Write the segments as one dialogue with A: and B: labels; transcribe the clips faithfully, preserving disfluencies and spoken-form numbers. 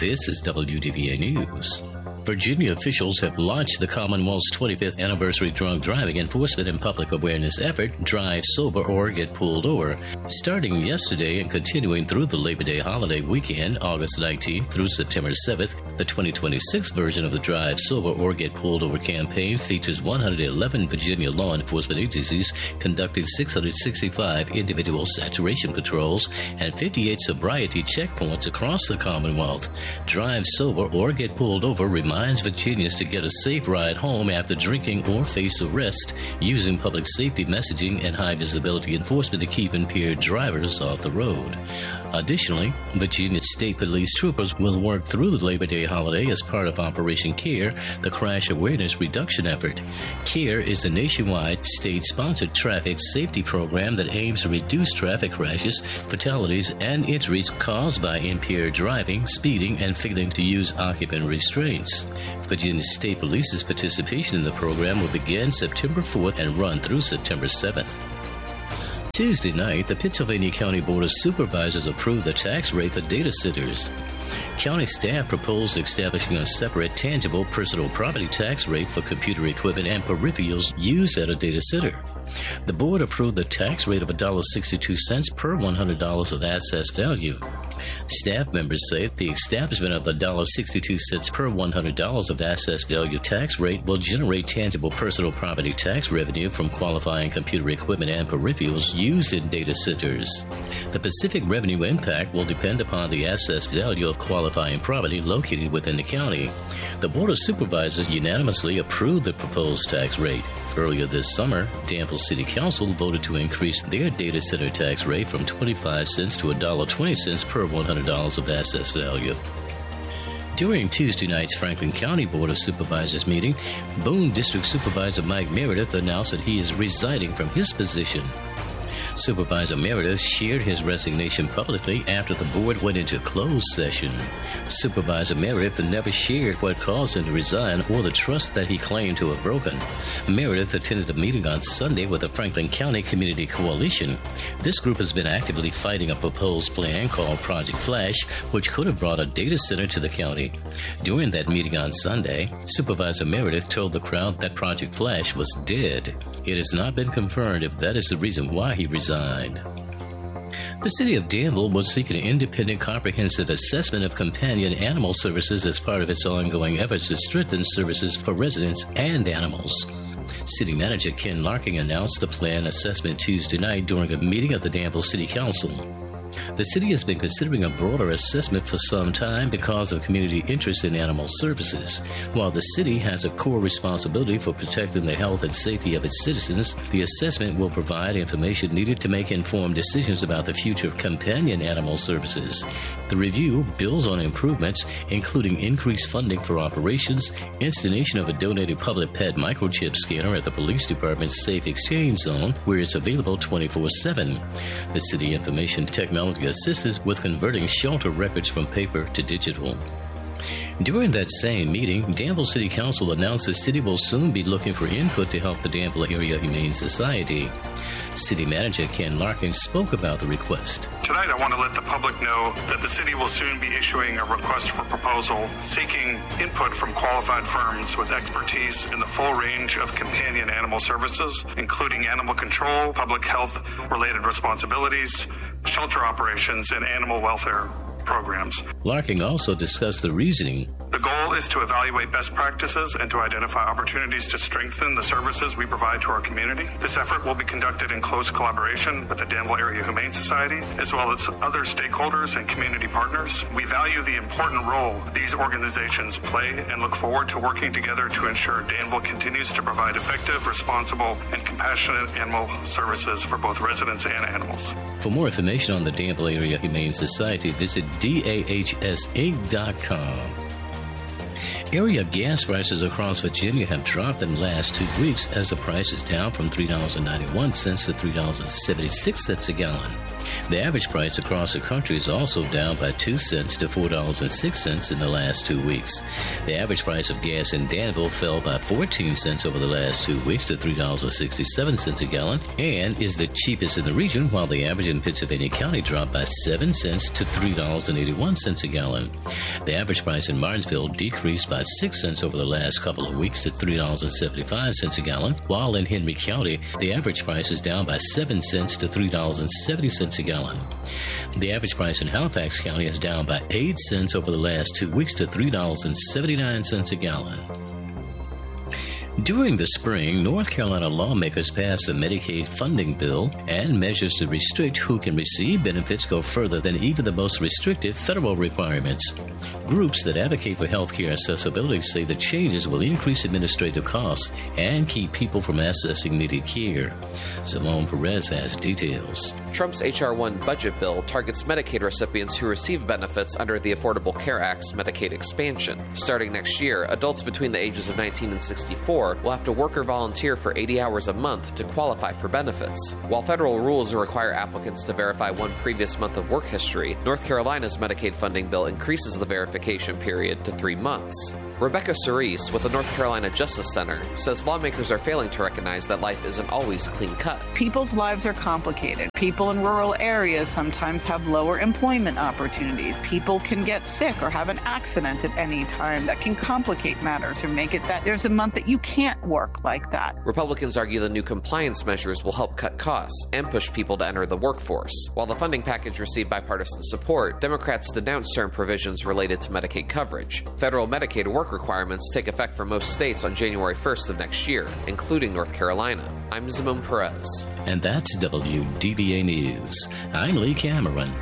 A: This is W D V A News. Virginia officials have launched the Commonwealth's twenty-fifth anniversary drunk driving enforcement and public awareness effort, Drive Sober or Get Pulled Over, starting yesterday and continuing through the Labor Day holiday weekend, August nineteenth through September seventh. The twenty twenty-six version of the Drive Sober or Get Pulled Over campaign features one hundred eleven Virginia law enforcement agencies conducting six hundred sixty-five individual saturation patrols and fifty-eight sobriety checkpoints across the Commonwealth. Drive Sober or Get Pulled Over reminds Virginians to get a safe ride home after drinking or face arrest, using public safety messaging and high visibility enforcement to keep impaired drivers off the road. Additionally, Virginia State Police troopers will work through the Labor Day holiday as part of Operation CARE, the crash awareness reduction effort. CARE is a nationwide state-sponsored traffic safety program that aims to reduce traffic crashes, fatalities, and injuries caused by impaired driving, speeding, and failing to use occupant restraints. Virginia State Police's participation in the program will begin September fourth and run through September seventh. Tuesday night, the Pittsylvania County Board of Supervisors approved the tax rate for data centers. County staff proposed establishing a separate tangible personal property tax rate for computer equipment and peripherals used at a data center. The board approved the tax rate of one dollar and sixty-two cents per one hundred dollars of assessed value. Staff members say the establishment of the one dollar and sixty-two cents per one hundred dollars of assessed value tax rate will generate tangible personal property tax revenue from qualifying computer equipment and peripherals used in data centers. The specific revenue impact will depend upon the assessed value of qualifying property located within the county. The Board of Supervisors unanimously approved the proposed tax rate. Earlier this summer, Danville City Council voted to increase their data center tax rate from twenty-five cents to one dollar and twenty cents per one hundred dollars of assessed value. During Tuesday night's Franklin County Board of Supervisors meeting, Boone District Supervisor Mike Meredith announced that he is resigning from his position. Supervisor Meredith shared his resignation publicly after the board went into closed session. Supervisor Meredith never shared what caused him to resign or the trust that he claimed to have broken. Meredith attended a meeting on Sunday with the Franklin County Community Coalition. This group has been actively fighting a proposed plan called Project Flash, which could have brought a data center to the county. During that meeting on Sunday, Supervisor Meredith told the crowd that Project Flash was dead. It has not been confirmed if that is the reason why he resigned. The city of Danville will seek an independent, comprehensive assessment of companion animal services as part of its ongoing efforts to strengthen services for residents and animals. City Manager Ken Larkin announced the plan assessment Tuesday night during a meeting of the Danville City Council. The city has been considering a broader assessment for some time because of community interest in animal services. While the city has a core responsibility for protecting the health and safety of its citizens, the assessment will provide information needed to make informed decisions about the future of companion animal services. The review builds on improvements, including increased funding for operations, installation of a donated public pet microchip scanner at the police department's Safe Exchange Zone, where it's available twenty-four seven. The City Information Technology assists with converting shelter records from paper to digital. During that same meeting, Danville City Council announced the city will soon be looking for input to help the Danville Area Humane Society. City Manager Ken Larkin spoke about the request.
B: Tonight I want to let the public know that the city will soon be issuing a request for proposal seeking input from qualified firms with expertise in the full range of companion animal services, including animal control, public health related responsibilities, shelter operations, and animal welfare programs.
A: Larkin also discussed the reasoning.
B: The goal is to evaluate best practices and to identify opportunities to strengthen the services we provide to our community. This effort will be conducted in close collaboration with the Danville Area Humane Society, as well as other stakeholders and community partners. We value the important role these organizations play and look forward to working together to ensure Danville continues to provide effective, responsible, and compassionate animal services for both residents and animals.
A: For more information on the Danville Area Humane Society, visit D A H S Inc dot com. Area gas prices across Virginia have dropped in the last two weeks as the price is down from three dollars and ninety-one cents to three dollars and seventy-six cents a gallon. The average price across the country is also down by two cents to four dollars and six cents in the last two weeks. The average price of gas in Danville fell by fourteen cents over the last two weeks to three dollars and sixty-seven cents a gallon and is the cheapest in the region, while the average in Pennsylvania County dropped by seven cents to three dollars and eighty-one cents a gallon. The average price in Martinsville decreased by six cents over the last couple of weeks to three dollars and seventy-five cents a gallon, while in Henry County, the average price is down by seven cents to three dollars and seventy cents a gallon. The average price in Halifax County is down by eight cents over the last two weeks to three dollars and seventy-nine cents a gallon. During the spring, North Carolina lawmakers passed a Medicaid funding bill, and measures to restrict who can receive benefits go further than even the most restrictive federal requirements. Groups that advocate for health care accessibility say the changes will increase administrative costs and keep people from accessing needed care. Simone Perez has details.
C: Trump's H R one budget bill targets Medicaid recipients who receive benefits under the Affordable Care Act's Medicaid expansion. Starting next year, adults between the ages of nineteen and sixty-four will have to work or volunteer for eighty hours a month to qualify for benefits. While federal rules require applicants to verify one previous month of work history, North Carolina's Medicaid funding bill increases the verification period to three months. Rebecca Cerise with the North Carolina Justice Center says lawmakers are failing to recognize that life isn't always clean-cut.
D: People's lives are complicated. People in rural areas sometimes have lower employment opportunities. People can get sick or have an accident at any time that can complicate matters or make it that there's a month that you can't work like that.
C: Republicans argue the new compliance measures will help cut costs and push people to enter the workforce. While the funding package received bipartisan support, Democrats denounced certain provisions related to Medicaid coverage. Federal Medicaid work requirements take effect for most states on January first of next year, including North Carolina. I'm Simone Perez.
A: And that's W D V A News. I'm Lee Cameron.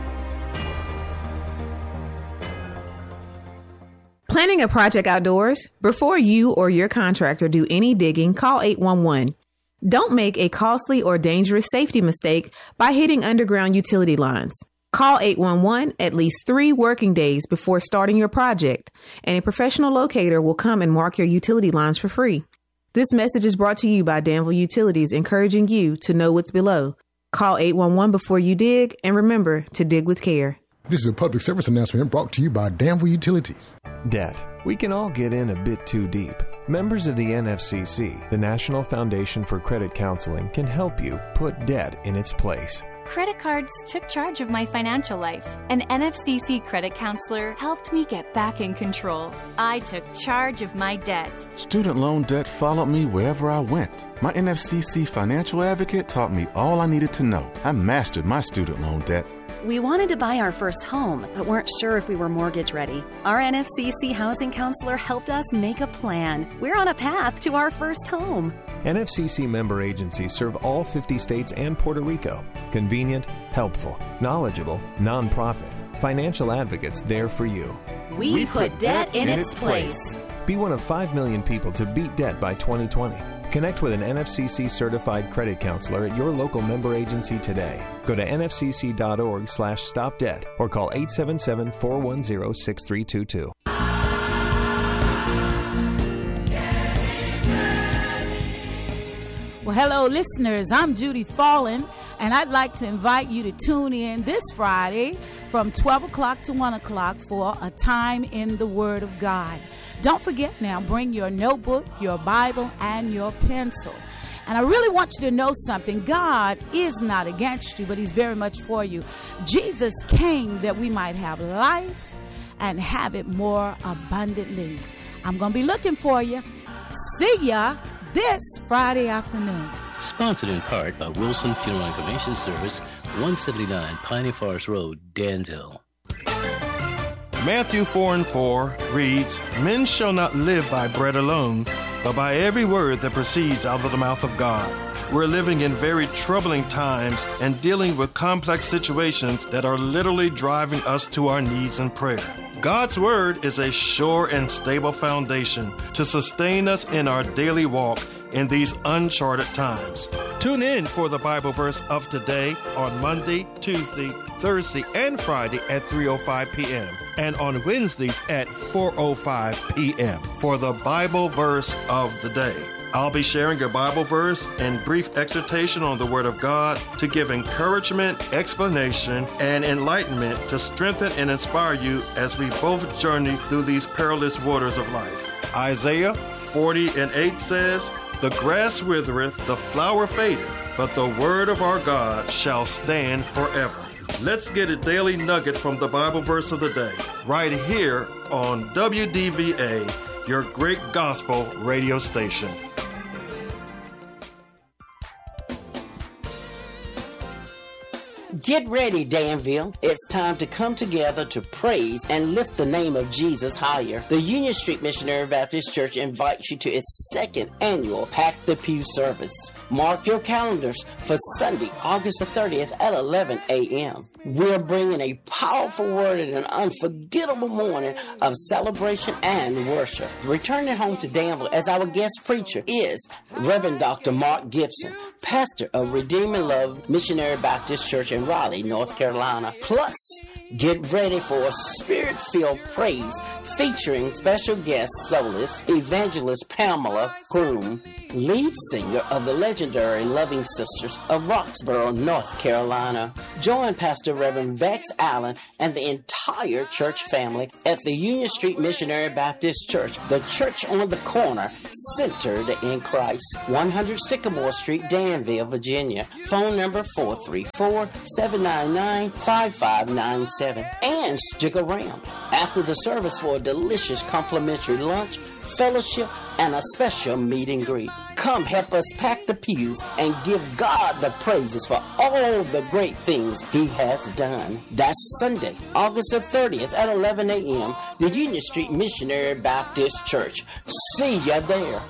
E: Planning a project outdoors? Before you or your contractor do any digging, call eight one one. Don't make a costly or dangerous safety mistake by hitting underground utility lines. Call eight one one at least three working days before starting your project, and a professional locator will come and mark your utility lines for free. This message is brought to you by Danville Utilities, encouraging you to know what's below. Call eight one one before you dig, and remember to dig with care.
F: This is a public service announcement brought to you by Danville Utilities.
G: Debt. We can all get in a bit too deep. Members of the N F C C, the National Foundation for Credit Counseling, can help you put debt in its place.
H: Credit cards took charge of my financial life. An N F C C credit counselor helped me get back in control. I took charge of my debt.
I: Student loan debt followed me wherever I went. My N F C C financial advocate taught me all I needed to know. I mastered my student loan debt.
J: We wanted to buy our first home, but weren't sure if we were mortgage ready. Our N F C C housing counselor helped us make a plan. We're on a path to our first home.
G: N F C C member agencies serve all fifty states and Puerto Rico. Convenient, helpful, knowledgeable, nonprofit. Financial advocates there for you.
J: We, we put, put debt in, in its place.
G: Be one of five million people to beat debt by twenty twenty. Connect with an N F C C certified credit counselor at your local member agency today. Go to nfcc.org slash stop debt or call eight seven seven, four one zero, six three two two.
K: Well, hello, listeners. I'm Judy Fallon, and I'd like to invite you to tune in this Friday from twelve o'clock to one o'clock for A Time in the Word of God. Don't forget now, bring your notebook, your Bible, and your pencil. And I really want you to know something. God is not against you, but he's very much for you. Jesus came that we might have life and have it more abundantly. I'm going to be looking for you. See ya this Friday afternoon.
A: Sponsored in part by Wilson Funeral and Cremation Service, one seventy-nine Piney Forest Road, Danville.
L: Matthew four and four reads, Men shall not live by bread alone, but by every word that proceeds out of the mouth of God. We're living in very troubling times and dealing with complex situations that are literally driving us to our knees in prayer. God's Word is a sure and stable foundation to sustain us in our daily walk in these uncharted times. Tune in for the Bible verse of today on Monday, Tuesday, Thursday, and Friday at three oh five p.m. and on Wednesdays at four oh five p.m. for the Bible verse of the day. I'll be sharing a Bible verse and brief exhortation on the Word of God to give encouragement, explanation, and enlightenment to strengthen and inspire you as we both journey through these perilous waters of life. Isaiah forty and eight says, "The grass withereth, the flower fadeth, but the word of our God shall stand forever." Let's get a daily nugget from the Bible verse of the day, right here on W D V A, your great gospel radio station.
M: Get ready, Danville. It's time to come together to praise and lift the name of Jesus higher. The Union Street Missionary Baptist Church invites you to its second annual Pack the Pew service. Mark your calendars for Sunday, August the thirtieth at eleven a.m. We're bringing a powerful word and an unforgettable morning of celebration and worship. Returning home to Danville as our guest preacher is Reverend Doctor Mark Gibson, pastor of Redeeming Love Missionary Baptist Church in Raleigh, North Carolina. Plus, get ready for a spirit-filled praise featuring special guest soloist Evangelist Pamela Groom, lead singer of the legendary Loving Sisters of Roxborough, North Carolina. Join Pastor Reverend Vex Allen and the entire church family at the Union Street Missionary Baptist Church, the church on the corner, centered in Christ. one hundred Sycamore Street, Danville, Virginia. Phone number four three four, seven nine nine, five five nine seven. And stick around after the service for a delicious complimentary lunch, fellowship, and a special meet and greet. Come help us pack the pews and give God the praises for all the great things He has done. That's Sunday, August the thirtieth at eleven a.m., the Union Street Missionary Baptist Church. See ya there.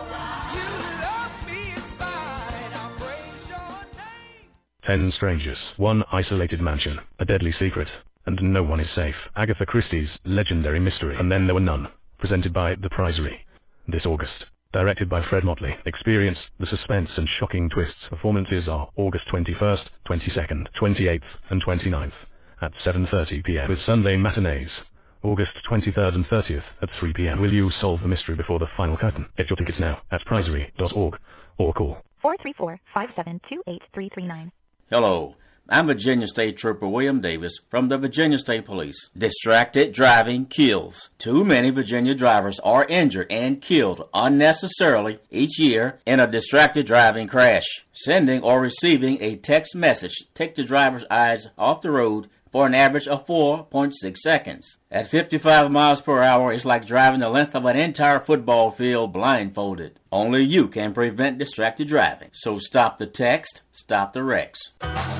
N: Ten strangers, one isolated mansion, a deadly secret, and no one is safe. Agatha Christie's legendary mystery, And Then There Were None, presented by The Prizery, this August. Directed by Fred Motley. Experience the suspense and shocking twists. Performances are August twenty-first, twenty-second, twenty-eighth, and twenty-ninth at seven thirty p.m. with Sunday matinees. August twenty-third and thirtieth at three p.m. Will you solve the mystery before the final curtain? Get your tickets now at prizery dot org or call
O: four three four, five seven two eight three three nine.
P: Hello, I'm Virginia State Trooper William Davis from the Virginia State Police. Distracted driving kills. Too many Virginia drivers are injured and killed unnecessarily each year in a distracted driving crash. Sending or receiving a text message takes the driver's eyes off the road for an average of four point six seconds. At fifty-five miles per hour, it's like driving the length of an entire football field blindfolded. Only you can prevent distracted driving. So stop the text, stop the wrecks.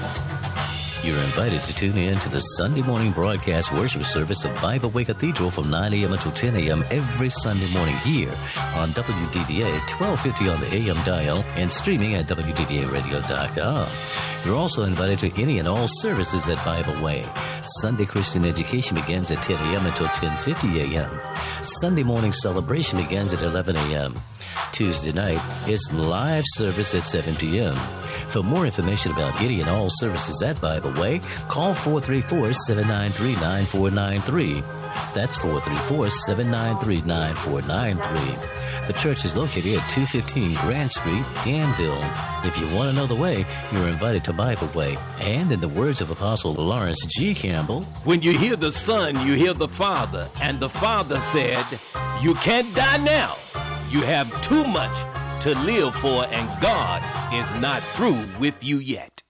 A: You're invited to tune in to the Sunday morning broadcast worship service of Bible Way Cathedral from nine a.m. until ten a.m. every Sunday morning here on W D V A twelve fifty on the A M dial and streaming at W D V A radio dot com. You're also invited to any and all services at Bible Way. Sunday Christian education begins at ten a.m. until ten fifty a.m. Sunday morning celebration begins at eleven a.m. Tuesday night is live service at seven p.m. For more information about any and all services at Bible Way, call four three four, seven nine three, nine four nine three. That's four three four, seven nine three, nine four nine three. The church is located at two fifteen Grant Street, Danville. If you want to know the way, you're invited to Bible Way. And in the words of Apostle Lawrence G. Campbell,
Q: when you hear the Son, you hear the Father. And the Father said, you can't die now. You have too much to live for, and God is not through with you yet.